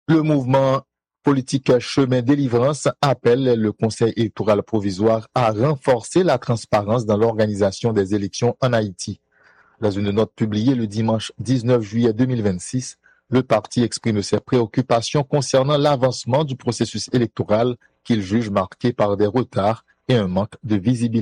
Le mouvement politique Chemin Délivrance appelle le Conseil électoral provisoire à renforcer la transparence dans l'organisation des élections en Haïti. Dans une note publiée le dimanche 19 juillet 2026, le parti exprime ses préoccupations concernant l'avancement du processus électoral qu'il juge marqué par des retards et un manque de visibilité.